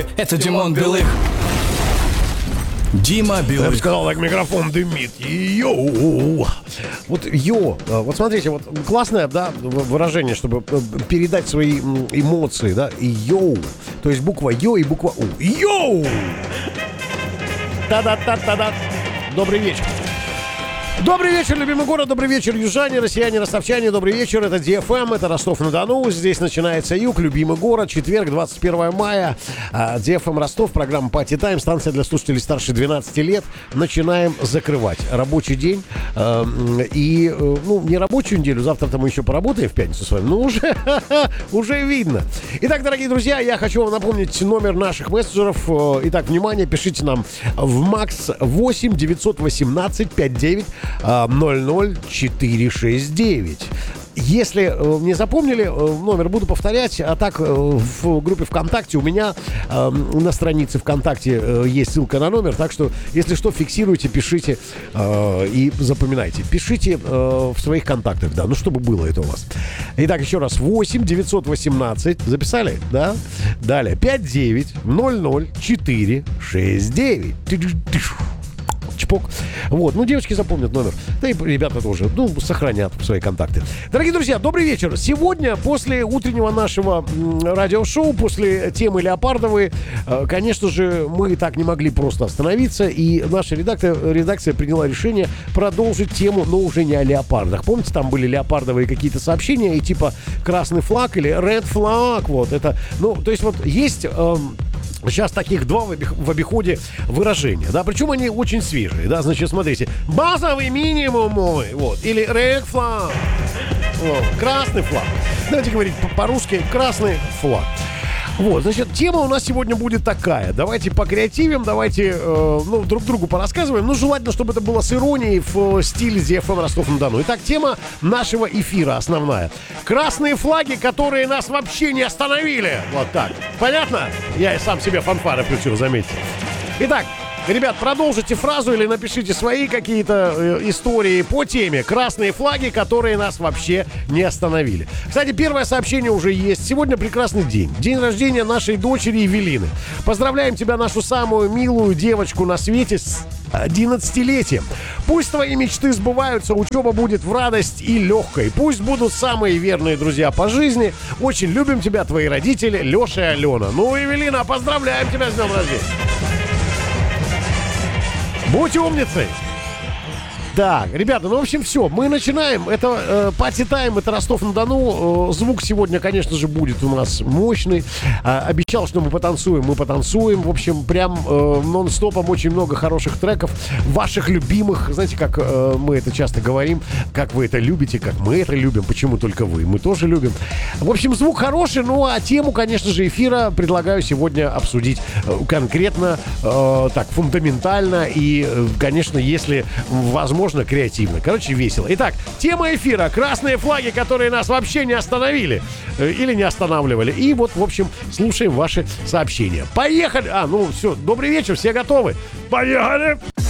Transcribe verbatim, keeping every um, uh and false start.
Здравствуйте, это Димон Белых. Дима Белых. Я бы сказал, так микрофон дымит. Йоу. Вот йо. Вот смотрите, вот классное, да, выражение, чтобы передать свои эмоции, да. Йоу. То есть буква Йо и буква У. Йоу. Та-да-та-та-да. Добрый вечер. Добрый вечер, любимый город, добрый вечер, южане, россияне, ростовчане, добрый вечер, это ди эф эм, это Ростов-на-Дону, здесь начинается юг, любимый город, четверг, двадцать первое мая, ди эф эм Ростов, программа Party Time, станция для слушателей старше двенадцати лет, начинаем закрывать рабочий день, и, ну, не рабочую неделю, завтра-то мы еще поработаем в пятницу с вами, но уже, уже видно. Итак, дорогие друзья, я хочу вам напомнить номер наших мессенджеров, итак, внимание, пишите нам в Макс восемь девятьсот восемнадцать пятьдесят девять ноль ноль четыре шесть девять. Если э, не запомнили, э, номер буду повторять. А так, э, в группе ВКонтакте у меня э, на странице ВКонтакте э, есть ссылка на номер. Так что, если что, фиксируйте, пишите э, и запоминайте. Пишите э, в своих контактах, да, ну чтобы было это у вас. Итак, еще раз, восемь девятьсот восемнадцать, записали, да? Далее, пятьдесят девять ноль ноль четыре шесть девять. Чпок. Вот, ну, девочки запомнят номер. Да и ребята тоже, ну, сохранят свои контакты. Дорогие друзья, добрый вечер. Сегодня, после утреннего нашего м, радиошоу, после темы Леопардовой, э, конечно же, мы так не могли просто остановиться, и наша редакция, редакция приняла решение продолжить тему, но уже не о леопардах. Помните, там были леопардовые какие-то сообщения, и типа красный флаг или red flag, вот это, ну, то есть вот есть... Э, Сейчас таких два в обиходе выражения, да, причем они очень свежие, да, значит, смотрите, базовый минимум мой, вот, или red flag, вот, красный флаг, давайте говорить по-русски, красный флаг. Вот, значит, тема у нас сегодня будет такая. Давайте покреативим, давайте, э, ну, друг другу порассказываем. Ну, желательно, чтобы это было с иронией в э, стиле ди эф эм Ростов-на-Дону. Итак, тема нашего эфира основная. Красные флаги, которые нас вообще не остановили. Вот так. Понятно? Я и сам себе фанфары включил, заметьте. Итак, ребят, продолжите фразу или напишите свои какие-то э, истории по теме «Красные флаги, которые нас вообще не остановили». Кстати, первое сообщение уже есть. Сегодня прекрасный день. День рождения нашей дочери Евелины. Поздравляем тебя, нашу самую милую девочку на свете, с одиннадцатилетием. Пусть твои мечты сбываются, учеба будет в радость и легкой. Пусть будут самые верные друзья по жизни. Очень любим тебя, твои родители, Леша и Алена. Ну, Евелина, поздравляем тебя с днем рождения. Будь умницей! Так, ребята, ну, в общем, все, мы начинаем. Это э, Party Time, это Ростов-на-Дону. Э, звук сегодня, конечно же, будет у нас мощный. Э, обещал, что мы потанцуем, мы потанцуем. В общем, прям э, нон-стопом очень много хороших треков. Ваших любимых, знаете, как э, мы это часто говорим, как вы это любите, как мы это любим. Почему только вы? Мы тоже любим. В общем, звук хороший, ну, а тему, конечно же, эфира предлагаю сегодня обсудить э, конкретно, э, так, фундаментально и, э, конечно, если возможно, можно креативно. Короче, весело. Итак, тема эфира. Красные флаги, которые нас вообще не остановили. Э, или не останавливали. И вот, в общем, слушаем ваши сообщения. Поехали! А, ну все, добрый вечер, все готовы? Поехали!